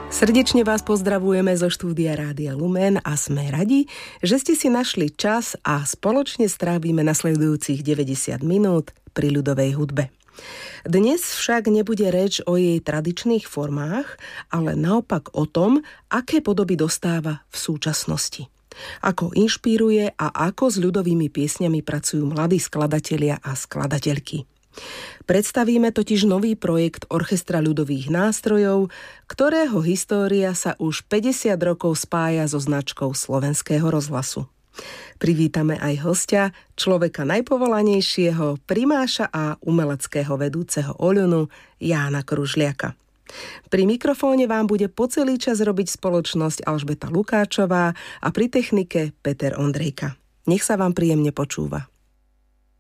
Srdečne vás pozdravujeme zo štúdia Rádia Lumen a sme radi, že ste si našli čas a spoločne strávime nasledujúcich 90 minút pri ľudovej hudbe. Dnes však nebude reč o jej tradičných formách, ale naopak o tom, aké podoby dostáva v súčasnosti. Ako inšpiruje a ako s ľudovými piesňami pracujú mladí skladatelia a skladateľky. Predstavíme totiž nový projekt Orchestra ľudových nástrojov, ktorého história sa už 50 rokov spája so značkou Slovenského rozhlasu. Privítame aj hostia, človeka najpovolanejšieho, primáša a umeleckého vedúceho Oľunu, Jána Kružliaka. Pri mikrofóne vám bude po celý čas robiť spoločnosť Alžbeta Lukáčová a pri technike Peter Ondrejka. Nech sa vám príjemne počúva.